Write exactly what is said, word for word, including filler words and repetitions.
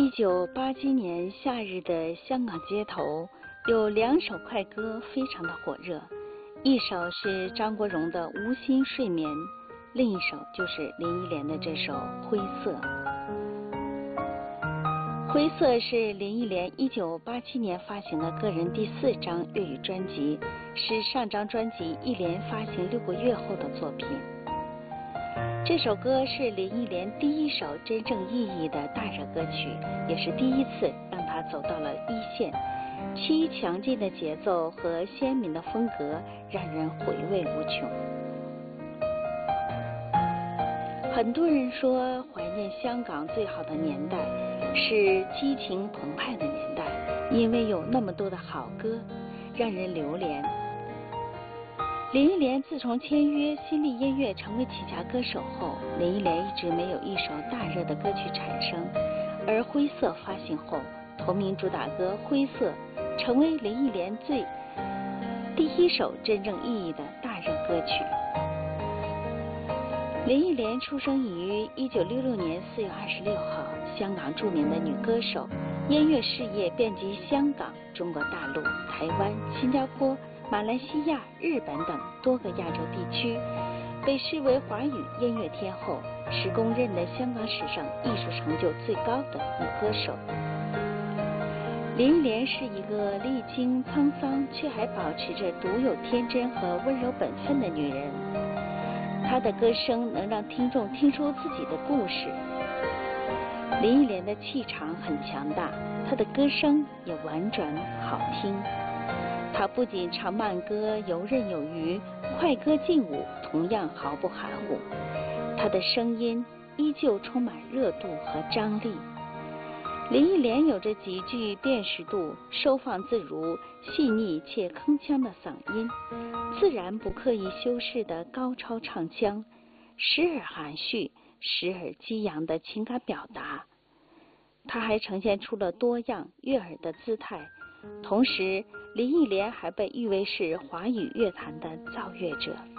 一九八七年夏日的香港街头，有两首快歌非常的火热，一首是张国荣的《无心睡眠》，另一首就是林忆莲的这首《灰色》。《灰色》是林忆莲一九八七年发行的个人第四张粤语专辑，是上张专辑一连发行六个月后的作品。这首歌是林忆莲第一首真正意义的大热歌曲，也是第一次让她走到了一线。其强劲的节奏和鲜明的风格让人回味无穷。很多人说怀念香港最好的年代是激情澎湃的年代，因为有那么多的好歌让人流连。林忆莲自从签约新力音乐成为旗下歌手后，林忆莲一直没有一首大热的歌曲产生，而《灰色》发行后，同名主打歌《灰色》成为林忆莲最第一首真正意义的大热歌曲。林忆莲出生于一九六六年四月二十六号，香港著名的女歌手，音乐事业遍及香港、中国大陆、台湾、新加坡、马来西亚、日本等多个亚洲地区，被视为华语音乐天后，是公认的香港史上艺术成就最高的女歌手。林忆莲是一个历经沧桑却还保持着独有天真和温柔本分的女人。她的歌声能让听众听出自己的故事。林忆莲的气场很强大，她的歌声也婉转好听。她不仅唱慢歌游刃有余，快歌劲舞同样毫不含糊。她的声音依旧充满热度和张力。林忆莲有着极具辨识度、收放自如、细腻且铿锵的嗓音，自然不刻意修饰的高超唱腔，时而含蓄，时而激扬的情感表达。她还呈现出了多样悦耳的姿态，同时林忆莲还被誉为是华语乐坛的造乐者。